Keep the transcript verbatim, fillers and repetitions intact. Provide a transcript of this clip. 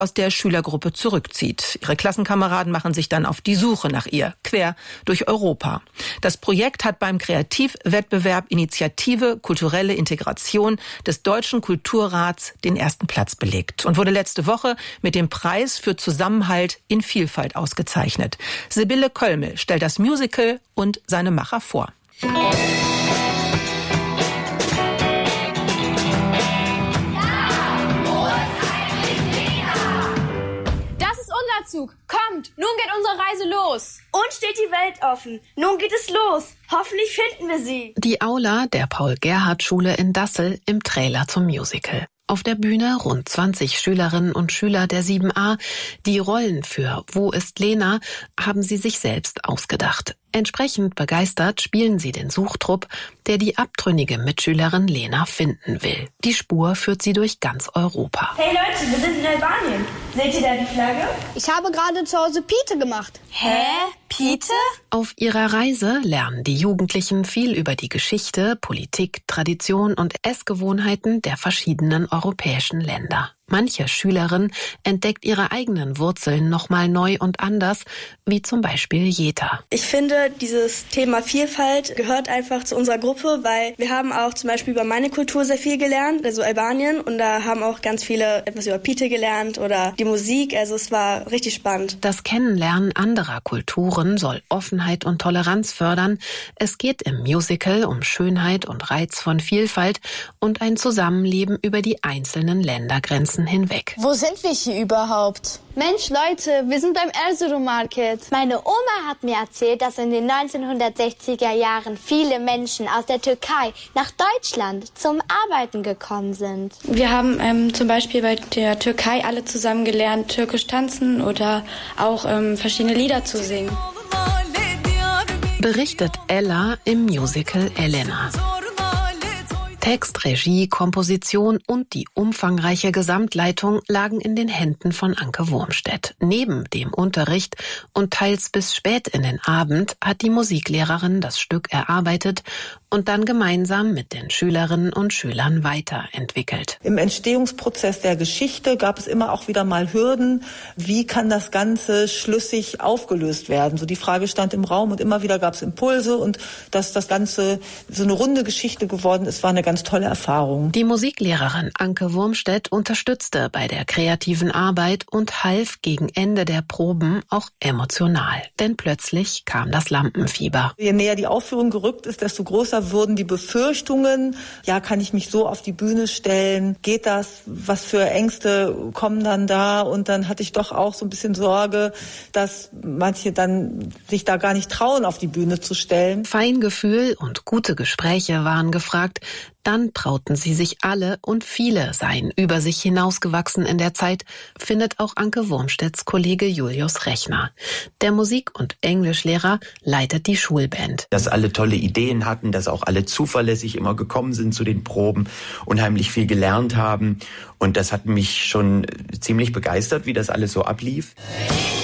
aus der Schülergruppe zurückzieht. Ihre Klassenkameraden machen sich dann auf die Suche nach ihr, quer durch Europa. Das Projekt hat beim Kreativwettbewerb Initiative Kulturelle Integration des Deutschen Kulturrats den ersten Platz belegt und wurde letzte Woche mit dem Preis für Zusammenhalt in Vielfalt ausgezeichnet. Sibylle Kölmel stellt das Musical und seine Macher vor. Zug. Kommt, nun geht unsere Reise los. Uns steht die Welt offen. Nun geht es los. Hoffentlich finden wir sie. Die Aula der Paul-Gerhardt-Schule in Dassel im Trailer zum Musical. Auf der Bühne rund zwanzig Schülerinnen und Schüler der sieben a. Die Rollen für Wo ist Lena haben sie sich selbst ausgedacht. Entsprechend begeistert spielen sie den Suchtrupp, der die abtrünnige Mitschülerin Lena finden will. Die Spur führt sie durch ganz Europa. Hey Leute, wir sind in Albanien. Seht ihr da die Flagge? Ich habe gerade zu Hause Pite gemacht. Hä? Pite? Auf ihrer Reise lernen die Jugendlichen viel über die Geschichte, Politik, Tradition und Essgewohnheiten der verschiedenen europäischen Länder. Manche Schülerin entdeckt ihre eigenen Wurzeln nochmal neu und anders, wie zum Beispiel Jeta. Ich finde, dieses Thema Vielfalt gehört einfach zu unserer Gruppe, weil wir haben auch zum Beispiel über meine Kultur sehr viel gelernt, also Albanien, und da haben auch ganz viele etwas über Pite gelernt oder die Musik, also es war richtig spannend. Das Kennenlernen anderer Kulturen soll Offenheit und Toleranz fördern. Es geht im Musical um Schönheit und Reiz von Vielfalt und ein Zusammenleben über die einzelnen Ländergrenzen hinweg. Wo sind wir hier überhaupt? Mensch, Leute, wir sind beim Erzurum Market. Meine Oma hat mir erzählt, dass in den neunzehnhundertsechziger Jahren viele Menschen aus der Türkei nach Deutschland zum Arbeiten gekommen sind. Wir haben ähm, zum Beispiel bei der Türkei alle zusammen gelernt, türkisch tanzen oder auch ähm, verschiedene Lieder zu singen. Berichtet Ella im Musical Elena. Text, Regie, Komposition und die umfangreiche Gesamtleitung lagen in den Händen von Anke Wurmstedt. Neben dem Unterricht und teils bis spät in den Abend hat die Musiklehrerin das Stück erarbeitet und dann gemeinsam mit den Schülerinnen und Schülern weiterentwickelt. Im Entstehungsprozess der Geschichte gab es immer auch wieder mal Hürden. Wie kann das Ganze schlüssig aufgelöst werden? So die Frage stand im Raum und immer wieder gab es Impulse, und dass das Ganze so eine runde Geschichte geworden ist, war eine ganz tolle Erfahrung. Die Musiklehrerin Anke Wurmstedt unterstützte bei der kreativen Arbeit und half gegen Ende der Proben auch emotional. Denn plötzlich kam das Lampenfieber. Je näher die Aufführung gerückt ist, desto größer wurden die Befürchtungen. Ja, kann ich mich so auf die Bühne stellen? Geht das? Was für Ängste kommen dann da? Und dann hatte ich doch auch so ein bisschen Sorge, dass manche dann sich da gar nicht trauen, auf die Bühne zu stellen. Feingefühl und gute Gespräche waren gefragt. Dann trauten sie sich alle und viele seien über sich hinausgewachsen in der Zeit, findet auch Anke Wurmstedts Kollege Julius Rechner. Der Musik- und Englischlehrer leitet die Schulband. Dass alle tolle Ideen hatten, dass auch alle zuverlässig immer gekommen sind zu den Proben, unheimlich viel gelernt haben. Und das hat mich schon ziemlich begeistert, wie das alles so ablief.